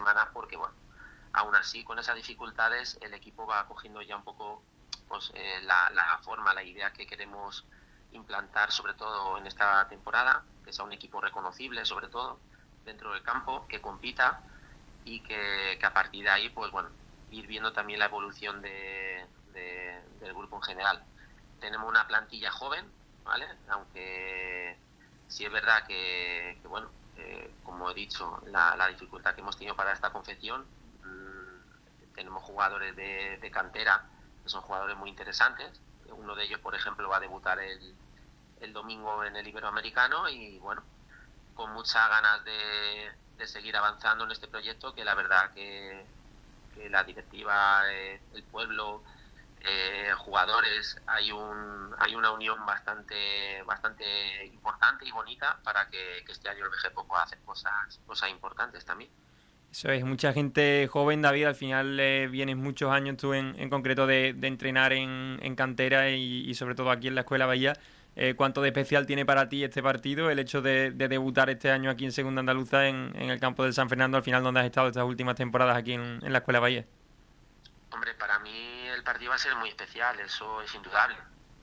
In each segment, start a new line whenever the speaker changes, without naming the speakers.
semanas, porque bueno, aún así con esas dificultades el equipo va cogiendo ya un poco pues la forma, la idea que queremos implantar, sobre todo en esta temporada, que sea un equipo reconocible sobre todo dentro del campo, que compita y que a partir de ahí pues bueno, ir viendo también la evolución del grupo en general. Tenemos una plantilla joven, ¿vale? Aunque sí es verdad que bueno, como he dicho, la dificultad que hemos tenido para esta confección, tenemos jugadores de cantera que son jugadores muy interesantes. Uno de ellos, por ejemplo, va a debutar el domingo en el Iberoamericano y bueno, con muchas ganas de seguir avanzando en este proyecto, que la verdad que la directiva, el pueblo, jugadores, hay una unión bastante importante y bonita para que este año el BGPO pueda hacer cosas importantes también.
Eso es, mucha gente joven, David, al final vienes muchos años tú en concreto de entrenar en cantera y sobre todo aquí en la Escuela Bahía. ¿Cuánto de especial tiene para ti este partido, el hecho de debutar este año aquí en Segunda Andaluza en el campo del San Fernando, al final donde has estado estas últimas temporadas aquí en la Escuela Bahía?
Hombre, para mí el partido va a ser muy especial, eso es indudable.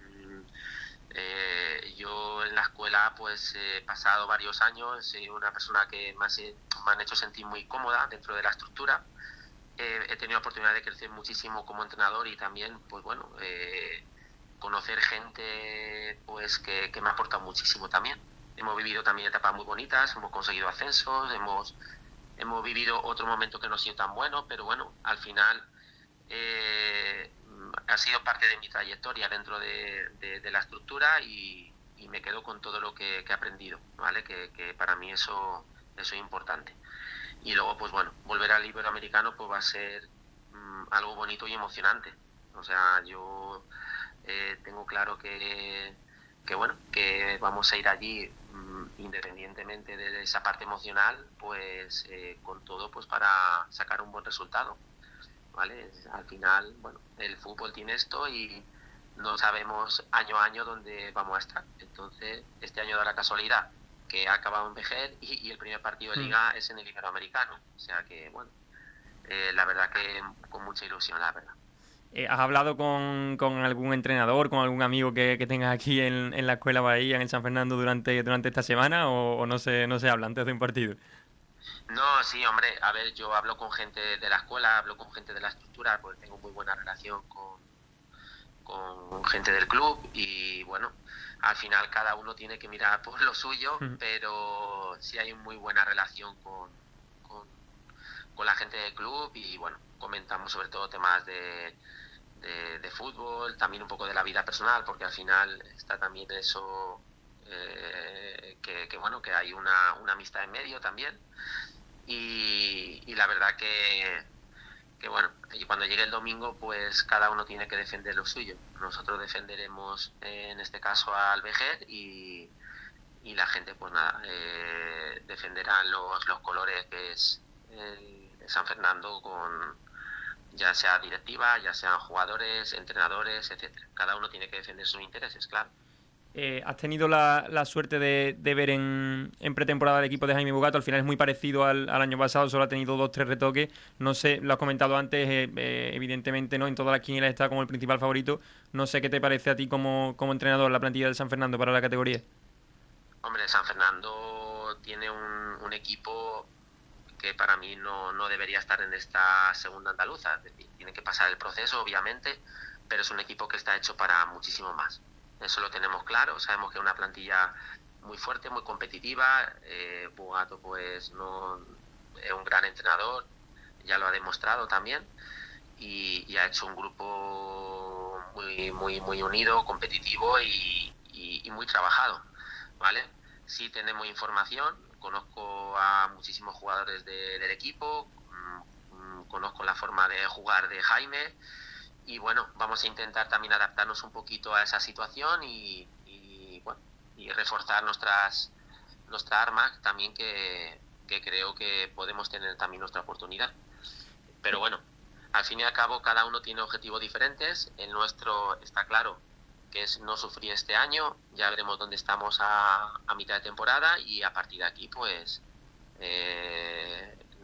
Yo en la escuela pues he pasado varios años, soy una persona que me han hecho sentir muy cómoda dentro de la estructura. He tenido la oportunidad de crecer muchísimo como entrenador y también pues bueno, conocer gente pues que me ha aportado muchísimo también. Hemos vivido también etapas muy bonitas, hemos conseguido ascensos, hemos vivido otro momento que no ha sido tan bueno, pero bueno, al final eh, ha sido parte de mi trayectoria dentro de la estructura y me quedo con todo lo que he aprendido, ¿vale? Que para mí eso es importante. Y luego, pues bueno, volver al Iberoamericano pues va a ser algo bonito y emocionante. O sea, yo tengo claro que bueno, que vamos a ir allí independientemente de esa parte emocional, pues con todo pues para sacar un buen resultado. ¿Vale? Al final, bueno, el fútbol tiene esto y no sabemos año a año dónde vamos a estar. Entonces, este año da la casualidad que ha acabado en Vejer y el primer partido de liga es en el Iberoamericano. O sea que, bueno, la verdad que con mucha ilusión, la verdad.
¿Has hablado con algún entrenador, con algún amigo que tengas aquí en la Escuela Bahía, en el San Fernando, durante esta semana o no se habla antes de un partido?
No, sí, hombre, a ver, yo hablo con gente de la escuela, hablo con gente de la estructura, pues tengo muy buena relación con gente del club y bueno, al final cada uno tiene que mirar por lo suyo, pero sí hay muy buena relación con, con la gente del club y bueno, comentamos sobre todo temas de fútbol, también un poco de la vida personal, porque al final está también eso, que bueno, que hay una amistad en medio también y la verdad que bueno, y cuando llegue el domingo pues cada uno tiene que defender lo suyo. Nosotros defenderemos en este caso al Vejer y la gente pues nada, defenderá los colores que es el San Fernando con ya sea directiva, ya sean jugadores, entrenadores, etcétera. Cada uno tiene que defender sus intereses, claro.
¿Has tenido la suerte de ver en pretemporada el equipo de Jaime Bugato? Al final es muy parecido al año pasado, solo ha tenido 2 3 retoques. No sé, lo has comentado antes, evidentemente no, en todas las quinielas está como el principal favorito. No sé qué te parece a ti como entrenador la plantilla del San Fernando para la categoría.
Hombre, San Fernando tiene un equipo que para mí no debería estar en esta segunda andaluza. Es decir, tiene que pasar el proceso, obviamente, pero es un equipo que está hecho para muchísimo más. Eso lo tenemos claro, sabemos que es una plantilla muy fuerte, muy competitiva. Bugato pues no es un gran entrenador, ya lo ha demostrado también y ha hecho un grupo muy unido, competitivo y muy trabajado, ¿vale? Sí tenemos información, conozco a muchísimos jugadores del equipo, conozco la forma de jugar de Jaime y bueno, vamos a intentar también adaptarnos un poquito a esa situación bueno, y reforzar nuestras armas también que creo que podemos tener también nuestra oportunidad. Pero bueno, al fin y al cabo cada uno tiene objetivos diferentes. El nuestro está claro que es no sufrir este año. Ya veremos dónde estamos a mitad de temporada y a partir de aquí pues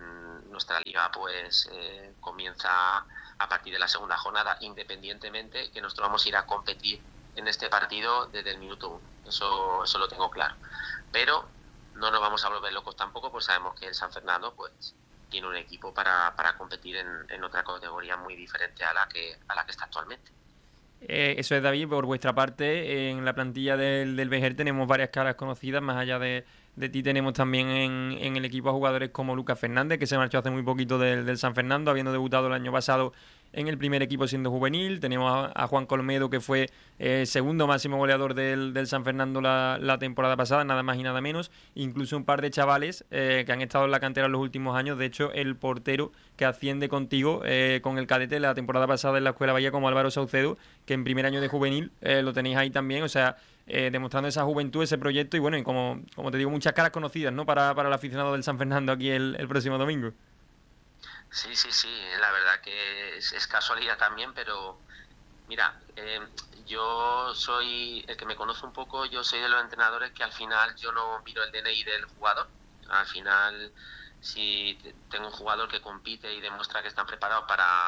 nuestra liga pues comienza a partir de la segunda jornada, independientemente que nosotros vamos a ir a competir en este partido desde el minuto 1. Eso lo tengo claro. Pero no nos vamos a volver locos tampoco, pues sabemos que el San Fernando pues tiene un equipo para competir en otra categoría muy diferente a la que está actualmente.
Eso es, David. Por vuestra parte, en la plantilla del Vejer tenemos varias caras conocidas. Más allá de ti, tenemos también en el equipo a jugadores como Lucas Fernández, que se marchó hace muy poquito del San Fernando, habiendo debutado el año pasado en el primer equipo siendo juvenil. Tenemos a Juan Colmedo, que fue segundo máximo goleador del San Fernando la temporada pasada, nada más y nada menos. Incluso un par de chavales que han estado en la cantera en los últimos años. De hecho, el portero que asciende contigo con el cadete la temporada pasada en la Escuela Bahía, como Álvaro Saucedo, que en primer año de juvenil lo tenéis ahí también. O sea, demostrando esa juventud, ese proyecto y bueno, y como te digo, muchas caras conocidas, ¿no? Para el aficionado del San Fernando aquí el próximo domingo.
Sí, la verdad que es casualidad también, pero mira, yo soy, el que me conoce un poco, yo soy de los entrenadores que al final yo no miro el DNI del jugador. Al final, si tengo un jugador que compite y demuestra que están preparados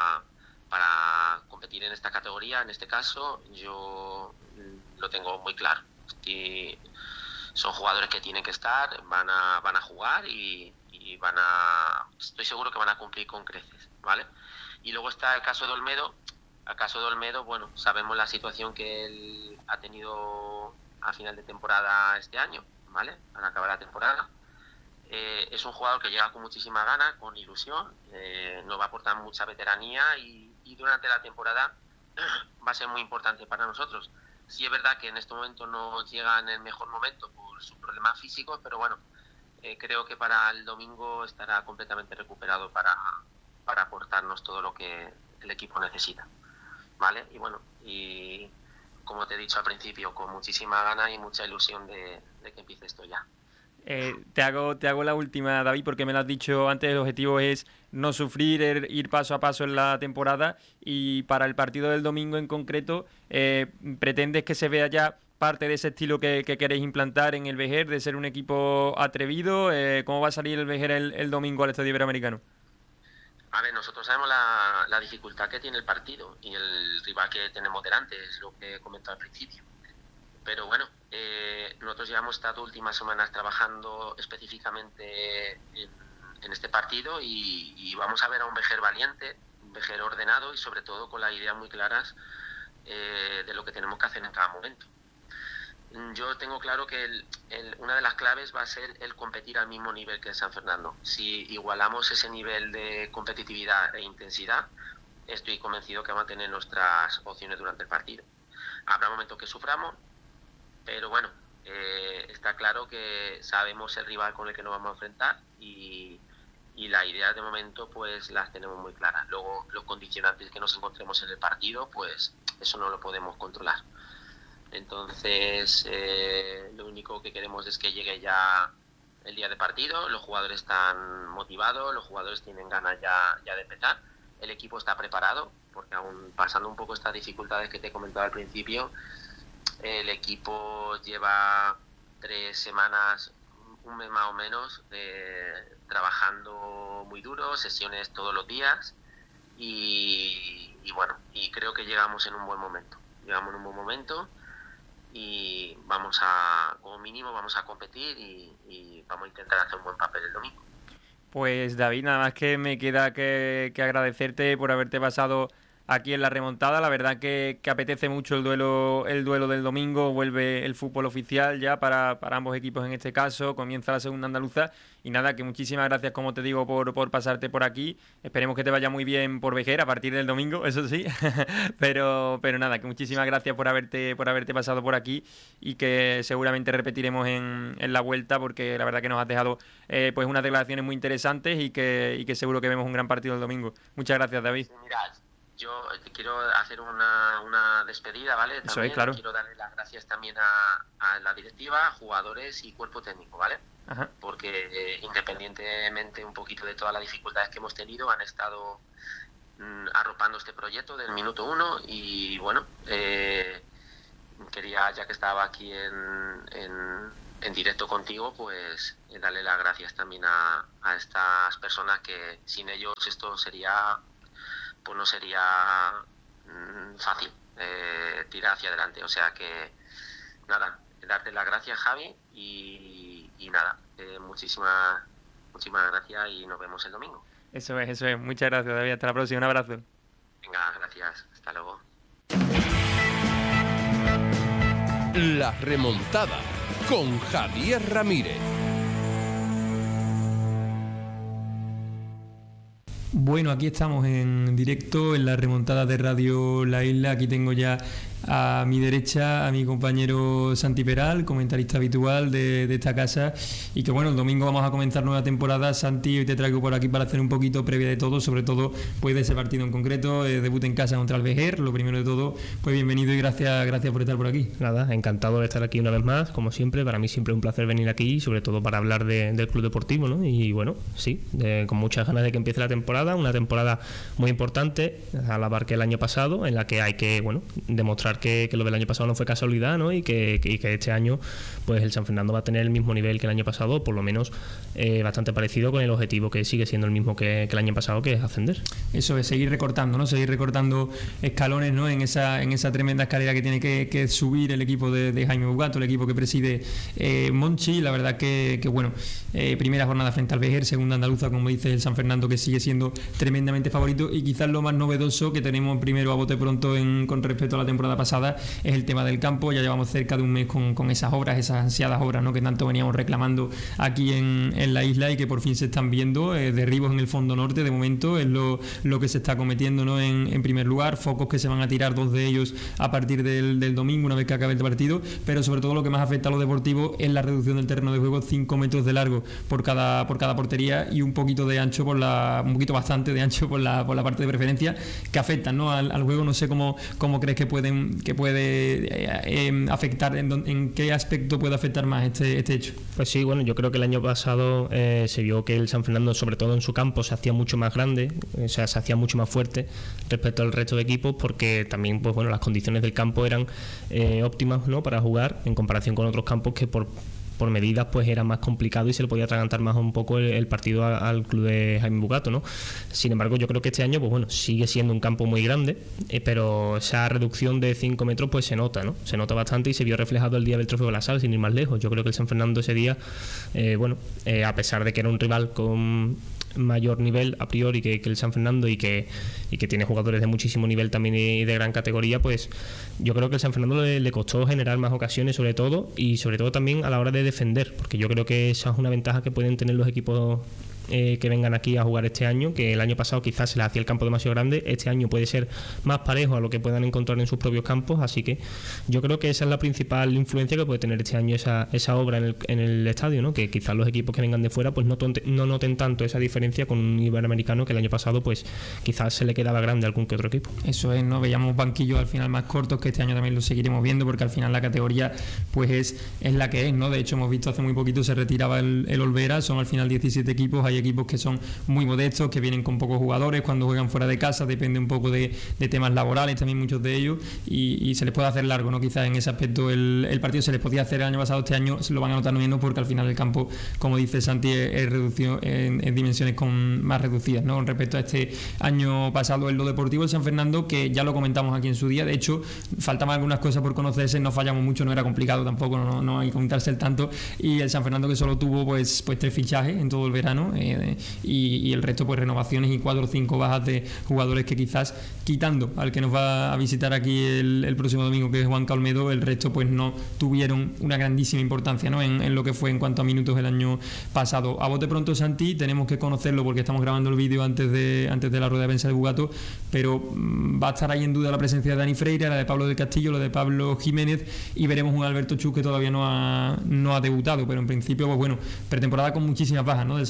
para competir en esta categoría, en este caso, yo lo tengo muy claro. Y son jugadores que tienen que estar, van a jugar y estoy seguro que van a cumplir con creces, ¿vale? Y luego está el caso de Olmedo. El caso de Olmedo, bueno, sabemos la situación que él ha tenido a final de temporada este año, ¿vale? Al acabar la temporada. Es un jugador que llega con muchísima ganas, con ilusión, nos va a aportar mucha veteranía y durante la temporada va a ser muy importante para nosotros. Sí es verdad que en este momento no llega en el mejor momento por sus problemas físicos, pero bueno, creo que para el domingo estará completamente recuperado para aportarnos todo lo que el equipo necesita, ¿vale? Y bueno, y como te he dicho al principio, con muchísima ganas y mucha ilusión de que empiece esto ya.
Te hago la última, David, porque me lo has dicho antes, el objetivo es no sufrir, ir paso a paso en la temporada y para el partido del domingo en concreto, ¿pretendes que se vea ya parte de ese estilo que queréis implantar en el Vejer, de ser un equipo atrevido? ¿Cómo va a salir el Vejer el domingo al Estadio Iberoamericano?
A ver, nosotros sabemos la dificultad que tiene el partido y el rival que tenemos delante, es lo que he comentado al principio. Pero bueno, nosotros llevamos estas últimas semanas trabajando específicamente en este partido y vamos a ver a un Vejer valiente, un Vejer ordenado y sobre todo con las ideas muy claras de lo que tenemos que hacer en cada momento. Yo tengo claro que una de las claves va a ser el competir al mismo nivel que el San Fernando. Si igualamos ese nivel de competitividad e intensidad, estoy convencido que vamos a tener nuestras opciones durante el partido. Habrá momentos que suframos, pero bueno, está claro que sabemos el rival con el que nos vamos a enfrentar y las ideas de momento pues las tenemos muy claras. Luego los condicionantes que nos encontremos en el partido, pues eso no lo podemos controlar. Entonces lo único que queremos es que llegue ya el día de partido, los jugadores están motivados, los jugadores tienen ganas ya de empezar, el equipo está preparado, porque aún pasando un poco estas dificultades que te he comentado al principio, el equipo lleva 3 semanas, un mes más o menos, trabajando muy duro, sesiones todos los días y bueno, y creo que llegamos en un buen momento. Y como mínimo vamos a competir y vamos a intentar hacer un buen papel el domingo.
Pues David, nada más que me queda que agradecerte por haberte pasado aquí en la remontada. La verdad que apetece mucho el duelo del domingo. Vuelve el fútbol oficial ya para ambos equipos en este caso. Comienza la segunda andaluza. Y nada, que muchísimas gracias, como te digo, por pasarte por aquí. Esperemos que te vaya muy bien por Vejer a partir del domingo, eso sí. pero nada, que muchísimas gracias por haberte pasado por aquí y que seguramente repetiremos en la vuelta porque la verdad que nos has dejado pues unas declaraciones muy interesantes y que seguro que vemos un gran partido el domingo. Muchas gracias, David.
Sí, mira, yo te quiero hacer una despedida, ¿vale? También
eso es, claro.
Quiero darle las gracias también a la directiva, jugadores y cuerpo técnico, ¿vale?
Ajá.
Porque independientemente un poquito de todas las dificultades que hemos tenido, han estado arropando este proyecto del minuto 1 y bueno, quería, ya que estaba aquí en directo contigo, pues darle las gracias también a estas personas que sin ellos esto sería, pues no sería fácil tirar hacia adelante. O sea que nada, darte las gracias, Javi, y nada, muchísimas gracias y nos vemos el domingo.
Eso es. Muchas gracias, David. Hasta la próxima. Un abrazo.
Venga, gracias. Hasta luego.
La remontada con Javier Ramírez.
Bueno, aquí estamos en directo en la remontada de Radio La Isla. Aquí tengo ya a mi derecha a mi compañero Santi Peral, comentarista habitual de esta casa, y que bueno, el domingo vamos a comenzar nueva temporada. Santi, hoy te traigo por aquí para hacer un poquito previa de todo, sobre todo pues de ese partido en concreto, debut en casa contra el Vejer. Lo primero de todo, pues bienvenido y gracias por estar por aquí.
Nada, encantado de estar aquí una vez más, como siempre. Para mí siempre es un placer venir aquí, sobre todo para hablar del club deportivo, ¿no? Y bueno, sí, con muchas ganas de que empiece la temporada, una temporada muy importante, a la par que el año pasado, en la que hay que, bueno, demostrar que lo del año pasado no fue casualidad, ¿no? Y que este año pues el San Fernando va a tener el mismo nivel que el año pasado, por lo menos bastante parecido, con el objetivo que sigue siendo el mismo que el año pasado, que es ascender.
Eso es, seguir recortando, ¿no? Seguir recortando escalones, ¿no? En esa tremenda escalera que tiene que subir el equipo de Jaime Bugato, el equipo que preside Monchi. La verdad que bueno, primera jornada frente al Vejer, segunda andaluza, como dice el San Fernando, que sigue siendo tremendamente favorito, y quizás lo más novedoso que tenemos primero a bote pronto con respecto a la temporada pasada es el tema del campo. Ya llevamos cerca de un mes con esas obras, esas ansiadas obras, ¿no? Que tanto veníamos reclamando aquí en la isla, y que por fin se están viendo. Derribos en el fondo norte, de momento es lo que se está cometiendo, ¿no? En primer lugar, focos que se van a tirar, 2 de ellos a partir del domingo, una vez que acabe el partido, pero sobre todo lo que más afecta a lo deportivo es la reducción del terreno de juego, 5 metros de largo por cada portería y un poquito de ancho bastante de ancho por la parte de preferencia, que afectan, ¿no? al juego. No sé cómo crees que puede afectar, en qué aspecto puede afectar más este hecho.
Pues sí, bueno, yo creo que el año pasado se vio que el San Fernando, sobre todo en su campo, se hacía mucho más grande, o sea, se hacía mucho más fuerte respecto al resto de equipos, porque también, pues bueno, las condiciones del campo eran óptimas, ¿no? Para jugar, en comparación con otros campos que por medidas pues era más complicado y se le podía atragantar más un poco el partido al club de Jaime Bugato, ¿no? Sin embargo, yo creo que este año pues bueno, sigue siendo un campo muy grande, pero esa reducción de 5 metros pues se nota, ¿no? Se nota bastante, y se vio reflejado el día del Trofeo de la Sal, sin ir más lejos. Yo creo que el San Fernando ese día, a pesar de que era un rival con mayor nivel a priori que el San Fernando, y que tiene jugadores de muchísimo nivel también y de gran categoría, pues yo creo que el San Fernando le costó generar más ocasiones, sobre todo también a la hora de defender, porque yo creo que esa es una ventaja que pueden tener los equipos que vengan aquí a jugar este año, que el año pasado quizás se les hacía el campo demasiado grande. Este año puede ser más parejo a lo que puedan encontrar en sus propios campos, así que yo creo que esa es la principal influencia que puede tener este año esa obra en el estadio, ¿no? Que quizás los equipos que vengan de fuera pues no noten tanto esa diferencia con un iberoamericano, que el año pasado pues quizás se le quedaba grande a algún que otro equipo.
Eso es, ¿no? Veíamos banquillos al final más cortos, que este año también lo seguiremos viendo, porque al final la categoría pues es la que es, ¿no? De hecho, hemos visto hace muy poquito se retiraba el Olvera. Son al final 17 equipos, hay equipos que son muy modestos, que vienen con pocos jugadores cuando juegan fuera de casa, depende un poco de temas laborales también, muchos de ellos, y se les puede hacer largo, ¿no? Quizás en ese aspecto el partido se les podía hacer el año pasado, este año se lo van a notar menos, porque al final el campo, como dice Santi, es reducido en dimensiones más reducidas, ¿no? Con respecto a este año pasado. En lo deportivo, el San Fernando, que ya lo comentamos aquí en su día, de hecho faltaban algunas cosas por conocerse, no fallamos mucho, no era complicado tampoco, no hay que comentarse el tanto, y el San Fernando, que solo tuvo pues 3 fichajes en todo el verano, y el resto pues renovaciones y 4 o 5 bajas de jugadores, que quizás, quitando al que nos va a visitar aquí el próximo domingo, que es Juan Calmedo, el resto pues no tuvieron una grandísima importancia, ¿no? en lo que fue en cuanto a minutos el año pasado. A bote pronto, Santi, tenemos que conocerlo porque estamos grabando el vídeo antes de la rueda de prensa de Bugato, pero va a estar ahí en duda la presencia de Dani Freire, la de Pablo del Castillo, la de Pablo Jiménez, y veremos un Alberto Chus que todavía no ha debutado, pero en principio pues bueno, pretemporada con muchísimas bajas, ¿no? Del San Fernando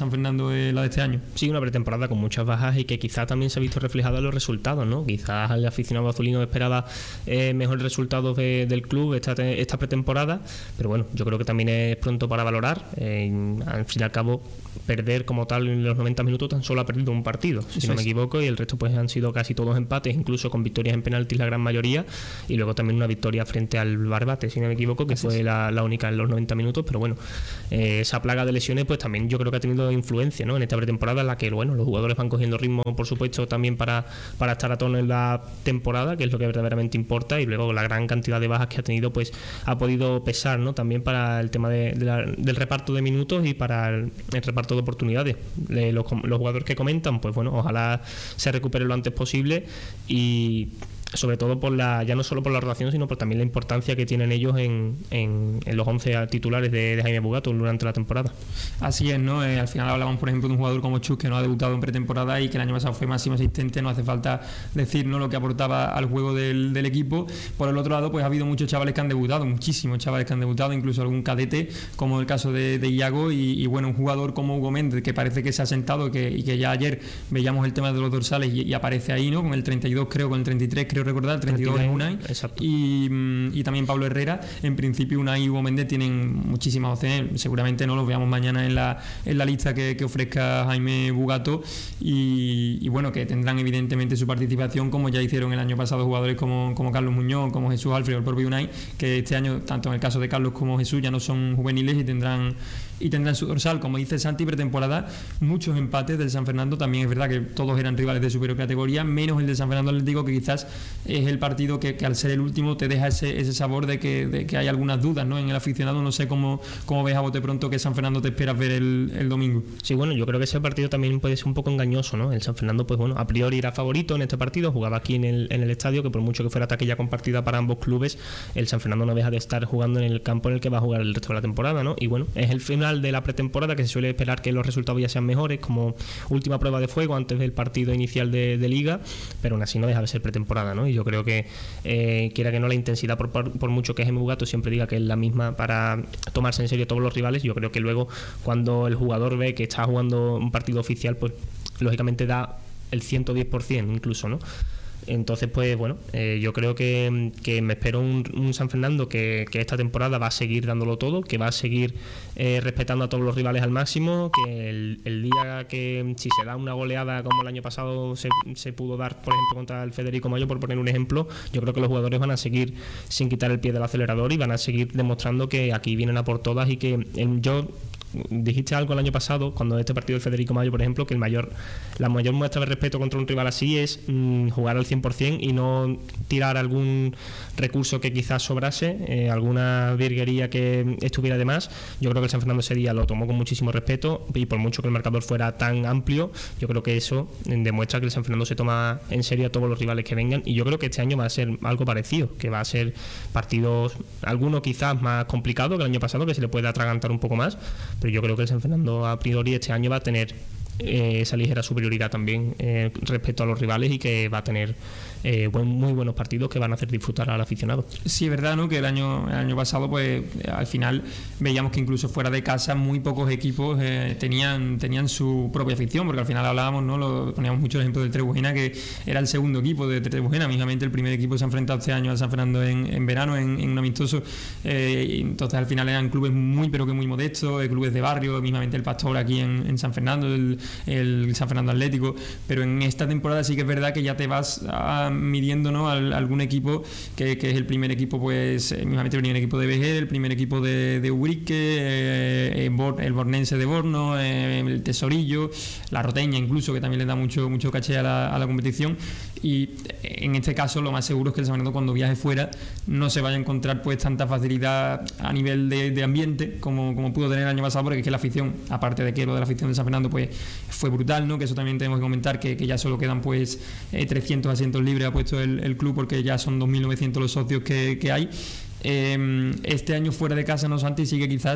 lo de este año.
Sí, una pretemporada con muchas bajas y que quizá también se ha visto reflejado en los resultados, ¿no? Quizás el aficionado azulino esperaba mejores resultados del club esta pretemporada, pero bueno, yo creo que también es pronto para valorar. Al fin y al cabo, perder como tal en los 90 minutos tan solo ha perdido un partido, si no me equivoco, y el resto pues han sido casi todos empates, incluso con victorias en penaltis la gran mayoría, y luego también una victoria frente al Barbate, si no me equivoco, que fue la única en los 90 minutos, pero bueno, esa plaga de lesiones pues también yo creo que ha tenido influencia, ¿no? En esta pretemporada en la que bueno, los jugadores van cogiendo ritmo, por supuesto, también para estar a tono en la temporada, que es lo que verdaderamente importa, y luego la gran cantidad de bajas que ha tenido pues ha podido pesar, ¿no? También para el tema del reparto de minutos y para el reparto de oportunidades. Los jugadores que comentan, pues bueno, ojalá se recupere lo antes posible, y sobre todo ya no solo por la rotación, sino por también la importancia que tienen ellos en los 11 titulares de Jaime Bugato durante la temporada.
Así es, ¿no? Al final hablamos, por ejemplo, de un jugador como Chus, que no ha debutado en pretemporada y que el año pasado fue máximo asistente. No hace falta decir, ¿no?, lo que aportaba al juego del equipo. Por el otro lado, pues ha habido muchos chavales que han debutado, muchísimos chavales que han debutado, incluso algún cadete, como el caso de Iago, y bueno, un jugador como Hugo Méndez, que parece que se ha sentado y que ya ayer veíamos el tema de los dorsales y aparece ahí, ¿no?, con el 32, creo, con el 33, creo recordar, 32 en Unai, y también Pablo Herrera. En principio Unai y Hugo Méndez tienen muchísimas opciones, seguramente no los veamos mañana en la lista que ofrezca Jaime Bugato, y bueno, que tendrán evidentemente su participación, como ya hicieron el año pasado jugadores como Carlos Muñoz, como Jesús Alfredo, el propio Unai, que este año, tanto en el caso de Carlos como Jesús, ya no son juveniles y tendrán su dorsal. Como dice Santi, pretemporada, muchos empates del San Fernando. También es verdad que todos eran rivales de superior categoría, menos el de San Fernando Atlético, que quizás es el partido que al ser el último te deja ese sabor de que hay algunas dudas, ¿no?, en el aficionado. No sé cómo ves a bote pronto que San Fernando te esperas ver el domingo.
Sí, bueno, yo creo que ese partido también puede ser un poco engañoso, ¿no? El San Fernando, pues bueno, a priori era favorito en este partido, jugaba aquí en el estadio, que por mucho que fuera taquilla compartida para ambos clubes, el San Fernando no deja de estar jugando en el campo en el que va a jugar el resto de la temporada, ¿no? Y bueno, es el final de la pretemporada, que se suele esperar que los resultados ya sean mejores, como última prueba de fuego antes del partido inicial de Liga, pero aún así no deja de ser pretemporada, ¿no? Y yo creo que quiera que no, la intensidad, por mucho que Jaime Bugato siempre diga que es la misma para tomarse en serio todos los rivales, yo creo que luego cuando el jugador ve que está jugando un partido oficial, pues lógicamente da el 110% incluso, ¿no? Entonces, pues bueno, yo creo que me espero un San Fernando que esta temporada va a seguir dándolo todo, que va a seguir respetando a todos los rivales al máximo, que el día que si se da una goleada como el año pasado se pudo dar, por ejemplo, contra el Federico Mayo, por poner un ejemplo, yo creo que los jugadores van a seguir sin quitar el pie del acelerador y van a seguir demostrando que aquí vienen a por todas, y que dijiste algo el año pasado, cuando este partido del Federico Mayo, por ejemplo, que la mayor muestra de respeto contra un rival así es jugar al 100% y no tirar algún recurso que quizás sobrase, alguna virguería que estuviera de más. Yo creo que el San Fernando ese día lo tomó con muchísimo respeto, y por mucho que el marcador fuera tan amplio, yo creo que eso demuestra que el San Fernando se toma en serio a todos los rivales que vengan, y yo creo que este año va a ser algo parecido, que va a ser partidos, algunos quizás más complicados que el año pasado, que se le puede atragantar un poco más, pero yo creo que el San Fernando a priori este año va a tener esa ligera superioridad también respecto a los rivales, y que va a tener muy buenos partidos que van a hacer disfrutar al aficionado.
Sí, es verdad, ¿no?, que el año pasado, pues al final veíamos que incluso fuera de casa muy pocos equipos tenían su propia afición, porque al final hablábamos, ¿no?, poníamos mucho el ejemplo del Trebujena, que era el segundo equipo de Trebujena. Mismamente el primer equipo se ha enfrentado este año al San Fernando en verano en un amistoso, entonces al final eran clubes muy pero que muy modestos, clubes de barrio, mismamente el Pastor aquí en San Fernando, el San Fernando Atlético. Pero en esta temporada sí que es verdad que ya te vas midiendo, ¿no?, algún equipo que es el primer equipo, pues mismamente el primer equipo de Vejer, el primer equipo de Ubrique, el Bornense de Borno, el Tesorillo, la Roteña incluso, que también le da mucho caché a la competición. Y en este caso lo más seguro es que el San Fernando, cuando viaje fuera, no se vaya a encontrar pues tanta facilidad a nivel de ambiente como pudo tener el año pasado, porque es que la afición, aparte de que lo de la afición de San Fernando pues fue brutal, ¿no?, que eso también tenemos que comentar, que ya solo quedan pues 300 asientos libres, ha puesto el club, porque ya son 2.900 los socios que hay. Este año fuera de casa, no, Santi, sí que quizás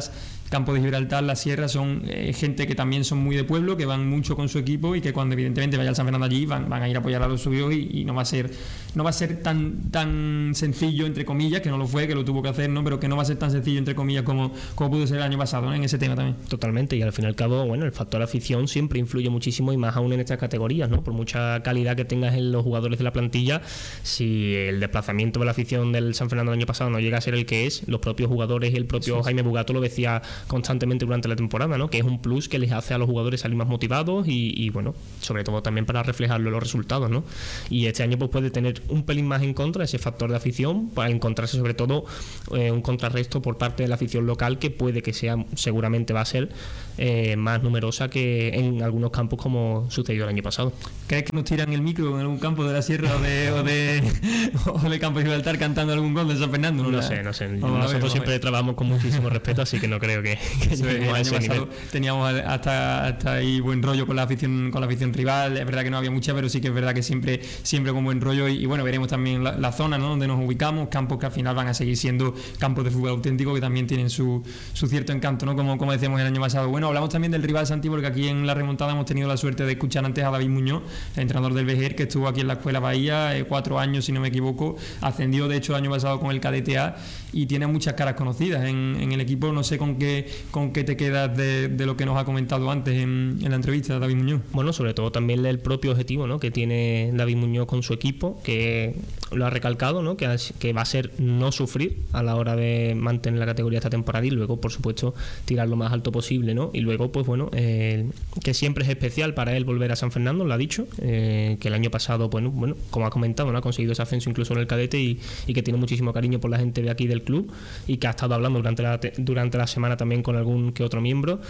Campo de Gibraltar, la Sierra, son gente que también son muy de pueblo, que van mucho con su equipo y que cuando evidentemente vaya al San Fernando allí van a ir a apoyar a los suyos y no va a ser tan sencillo, entre comillas, que no lo fue, que lo tuvo que hacer, ¿no? Pero que no va a ser tan sencillo, entre comillas, como pudo ser el año pasado, ¿no? En ese tema también.
Totalmente, y al fin y al cabo, bueno, el factor afición siempre influye muchísimo y más aún en estas categorías, ¿no? Por mucha calidad que tengas en los jugadores de la plantilla, si el desplazamiento de la afición del San Fernando el año pasado no llega a ser el que es, los propios jugadores y el propio Jaime Bugato lo decía constantemente durante la temporada, ¿no? Que es un plus que les hace a los jugadores salir más motivados y bueno, sobre todo también para reflejarlo en los resultados, ¿no? Y este año pues puede tener un pelín más en contra ese factor de afición, para encontrarse sobre todo un contrarresto por parte de la afición local, que puede que sea, seguramente va a ser más numerosa que en algunos campos como sucedió el año pasado.
¿Crees que nos tiran el micro en algún campo de la Sierra o de Campo de Gibraltar cantando algún gol de San Fernando?
No sé. Nosotros siempre trabajamos con muchísimo respeto, así que no creo que
lleguemos a ese nivel. Teníamos hasta ahí buen rollo con la afición rival. Es verdad que no había mucha, pero sí que es verdad que siempre con buen rollo. Y bueno, veremos también la zona, ¿no? Donde nos ubicamos, campos que al final van a seguir siendo campos de fútbol auténtico, que también tienen su cierto encanto, ¿no? Como decíamos el año pasado. Bueno, hablamos también del rival Santi, porque aquí en la remontada hemos tenido la suerte de escuchar antes a David Muñoz, el entrenador del Vejer, que estuvo aquí en la Escuela Bahía 4 años, si no me equivoco. Ascendió de hecho el año pasado con el Cadete A y tiene muchas caras conocidas en el equipo. No sé con qué te quedas de lo que nos ha comentado antes en la entrevista de David Muñoz.
Bueno, sobre todo también el propio objetivo, ¿no?, que tiene David Muñoz con su equipo, que lo ha recalcado, ¿no?, que va a ser no sufrir a la hora de mantener la categoría esta temporada y luego, por supuesto, tirar lo más alto posible, ¿no? Y luego, pues bueno, que siempre es especial para él volver a San Fernando, lo ha dicho, que el año pasado, bueno, como ha comentado, ¿no?, ha conseguido ese ascenso incluso en el cadete y que tiene muchísimo cariño por la gente de aquí del club y que ha estado hablando durante la semana también con algún que otro miembro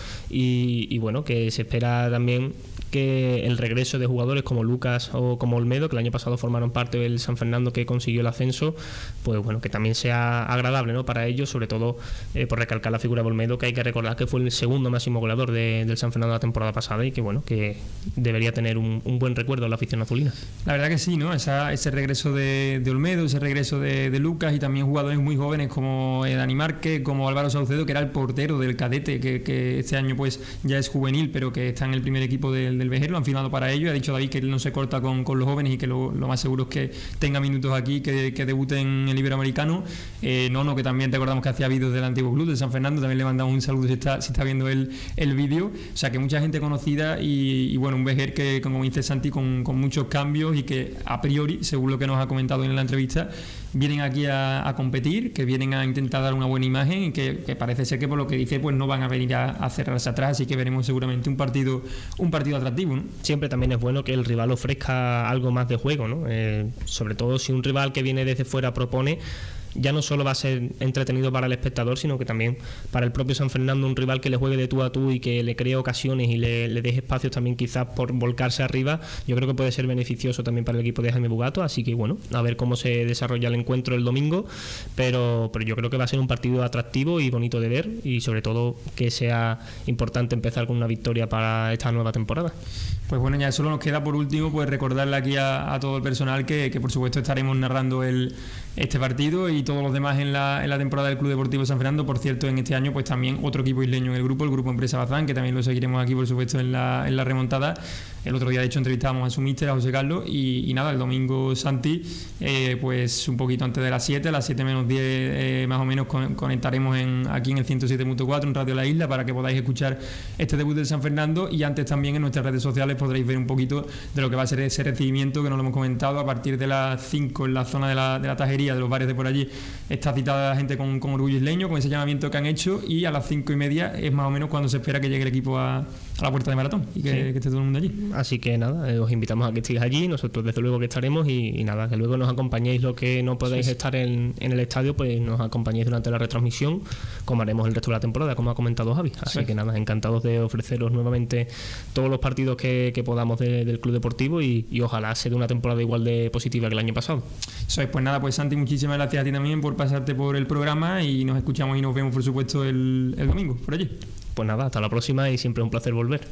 y bueno, que se espera también que el regreso de jugadores como Lucas o como Olmedo, que el año pasado formaron parte del San Fernando que consiguió el ascenso, pues bueno, que también sea agradable, ¿no?, para ellos, sobre todo por recalcar la figura de Olmedo, que hay que recordar que fue el segundo máximo goleador del San Fernando la temporada pasada y que bueno, que debería tener un buen recuerdo a la afición azulina.
La verdad que sí, ¿no? Ese regreso de Olmedo, ese regreso de Lucas y también jugadores muy jóvenes como Dani Márquez, como Álvaro Saucedo, que era el portero del cadete, que este año pues ya es juvenil, pero que está en el primer equipo del Vejer, lo han firmado para ello. Ha dicho David que él no se corta con los jóvenes y que lo más seguro es que tenga minutos aquí, que debute en el Iberoamericano. Nono, que también recordamos que hacía vídeos del antiguo club de San Fernando, también le mandamos un saludo si está viendo el vídeo. O sea que mucha gente conocida y bueno, un Vejer que, como dice Santi, con muchos cambios y que a priori, según lo que nos ha comentado en la entrevista, vienen aquí a competir, que vienen a intentar dar una buena imagen y que parece ser que, por lo que dice, pues no van a venir a cerrarse atrás, así que veremos seguramente un partido atractivo, ¿no?
Siempre también es bueno que el rival ofrezca algo más de juego, ¿no? Sobre todo si un rival que viene desde fuera propone, ya no solo va a ser entretenido para el espectador, sino que también para el propio San Fernando, un rival que le juegue de tú a tú y que le cree ocasiones y le deje espacios también quizás por volcarse arriba, yo creo que puede ser beneficioso también para el equipo de Jaime Bugato, así que bueno, a ver cómo se desarrolla el encuentro el domingo, pero yo creo que va a ser un partido atractivo y bonito de ver y sobre todo que sea importante empezar con una victoria para esta nueva temporada.
Pues bueno, ya solo nos queda por último pues recordarle aquí a todo el personal que por supuesto estaremos narrando este partido y todos los demás en la temporada del Club Deportivo San Fernando. Por cierto, en este año pues también otro equipo isleño en el grupo Empresa Bazán, que también lo seguiremos aquí por supuesto en la remontada. El otro día de hecho entrevistábamos a su míster, a José Carlos, y nada, el domingo Santi, pues un poquito antes de las 7 menos 10 más o menos conectaremos aquí en el 107.4 en Radio La Isla para que podáis escuchar este debut del San Fernando, y antes también en nuestras redes sociales podréis ver un poquito de lo que va a ser ese recibimiento que nos lo hemos comentado. A partir de las 5 en la zona de la tajería, de los bares de por allí, está citada la gente con orgullo isleño, con ese llamamiento que han hecho, y a las 5:30 es más o menos cuando se espera que llegue el equipo a la puerta de maratón y que esté todo el mundo allí.
Así que nada, os invitamos a que estéis allí, nosotros desde luego que estaremos y nada, que luego nos acompañéis lo que no podáis estar en el estadio, pues nos acompañéis durante la retransmisión, como haremos el resto de la temporada, como ha comentado Javi. Así que nada, encantados de ofreceros nuevamente todos los partidos que podamos del Club Deportivo y ojalá sea de una temporada igual de positiva que el año pasado.
Eso es, pues nada, pues Santi, muchísimas gracias a ti también por pasarte por el programa y nos escuchamos y nos vemos por supuesto el domingo por allí.
Pues nada, hasta la próxima y siempre es un placer volver.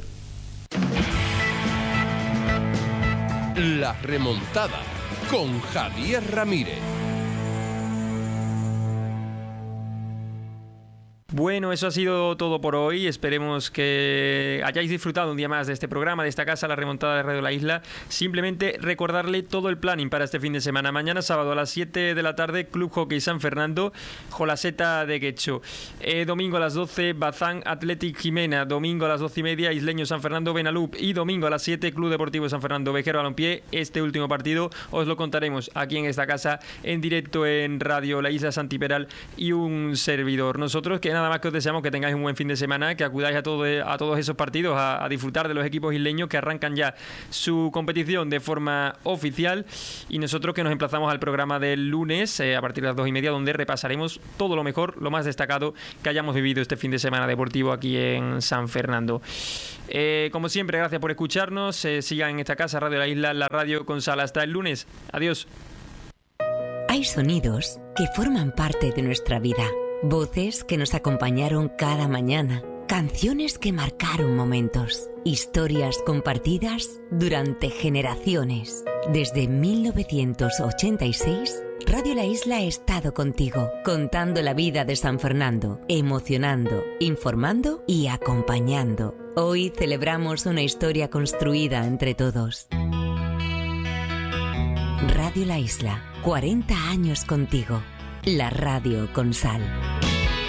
La remontada con Javier Ramírez.
Bueno, eso ha sido todo por hoy. Esperemos que hayáis disfrutado un día más de este programa, de esta casa, la remontada de Radio La Isla. Simplemente recordarle todo el planning para este fin de semana. Mañana sábado a las 7 de la tarde, Club Hockey San Fernando, Jolaseta de Guecho. Domingo a las 12, Bazán Athletic Jimena. Domingo a las 12:30, Isleño San Fernando Benalup. Y domingo a las 7, Club Deportivo San Fernando Vejero Balompié. Este último partido os lo contaremos aquí en esta casa, en directo en Radio La Isla, Santiperal y un servidor. Nosotros que nada más que os deseamos que tengáis un buen fin de semana, que acudáis a todos esos partidos, a disfrutar de los equipos isleños que arrancan ya su competición de forma oficial, y nosotros que nos emplazamos al programa del lunes a partir de las 2:30, donde repasaremos todo lo mejor, lo más destacado que hayamos vivido este fin de semana deportivo aquí en San Fernando. Como siempre, gracias por escucharnos. Sigan en esta casa, Radio La Isla, la radio con sal. Hasta el lunes. Adiós.
Hay sonidos que forman parte de nuestra vida. Voces que nos acompañaron cada mañana, canciones que marcaron momentos, historias compartidas durante generaciones. Desde 1986, Radio La Isla ha estado contigo, contando la vida de San Fernando, emocionando, informando y acompañando. Hoy celebramos una historia construida entre todos. Radio La Isla, 40 años contigo. La radio con sal.